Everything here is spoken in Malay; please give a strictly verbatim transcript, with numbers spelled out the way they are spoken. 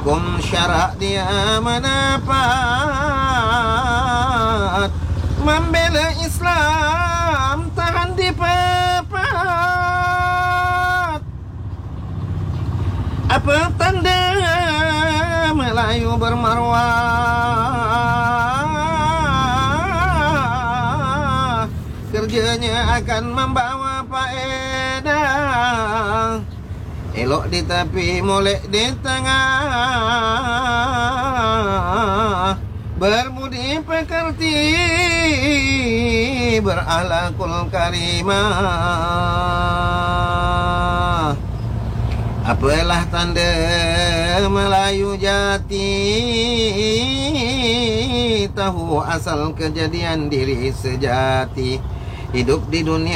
Hukum syarak dia mendapat, membela Islam tahan di pepat. Apa tanda Melayu bermaruah? Kerjanya akan membawa faedah. Elok di tepi, molek di tengah. Berbudi pekerti, berakhlakul karimah. Apalah tanda Melayu jati? Tahu asal kejadian diri sejati. Hidup di dunia